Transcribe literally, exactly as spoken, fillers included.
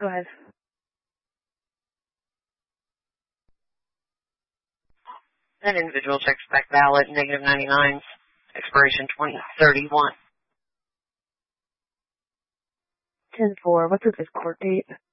Go ahead. That individual checks back valid, negative ninety-nine, expiration twenty thirty-one. ten four, what's the court date?